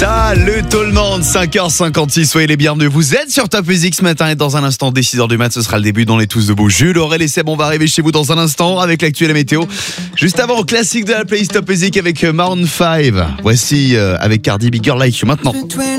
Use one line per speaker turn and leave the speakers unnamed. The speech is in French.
Le Tolman, 5h56, soyez les bienvenus. Vous êtes sur Top Music ce matin et dans un instant, dès 6h du mat, ce sera le début dans les tous debout. Jules, Aurel et Seb, on va arriver chez vous dans un instant avec l'actu et la météo. Juste avant, au classique de la playlist Top Music avec Maroon 5. Voici avec Cardi B, Girl Like You maintenant.